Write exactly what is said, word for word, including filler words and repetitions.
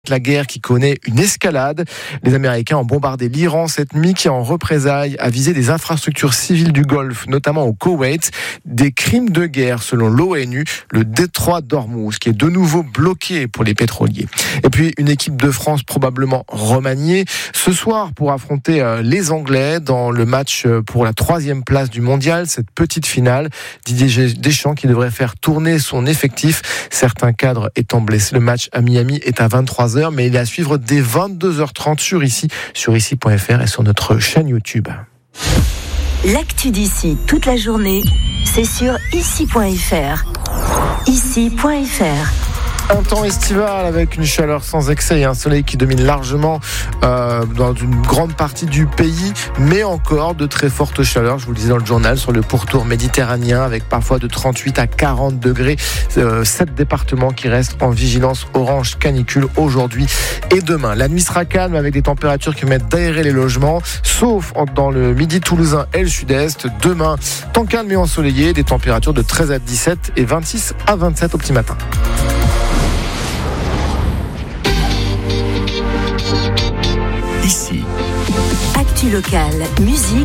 La guerre qui connaît une escalade. Les Américains ont bombardé l'Iran cette nuit qui, en représailles, a visé des infrastructures civiles du Golfe, notamment au Koweït. Des crimes de guerre selon l'ONU, le détroit d'Ormuz, qui est de nouveau bloqué pour les pétroliers. Et puis une équipe de France probablement remaniée ce soir pour affronter les Anglais dans le match pour la troisième place du mondial, cette petite finale. Didier Deschamps qui devrait faire tourner son effectif, certains cadres étant blessés. Le match à Miami est à vingt-trois heures, mais il est à suivre dès vingt-deux heures trente sur ici, sur ici point f r et sur notre chaîne YouTube. L'actu d'ici toute la journée, c'est sur ici point f r. ici point f r. Un temps estival avec une chaleur sans excès et un soleil qui domine largement euh, dans une grande partie du pays, mais encore de très fortes chaleurs, je vous le disais dans le journal, sur le pourtour méditerranéen avec parfois de trente-huit à quarante degrés, euh, sept départements qui restent en vigilance orange canicule aujourd'hui et demain. La nuit sera calme avec des températures qui permettent d'aérer les logements, sauf dans le midi toulousain et le sud-est. Demain, temps calme et ensoleillé, des températures de treize à dix-sept et vingt-six à vingt-sept au petit matin. Ici. Actu locale, musique.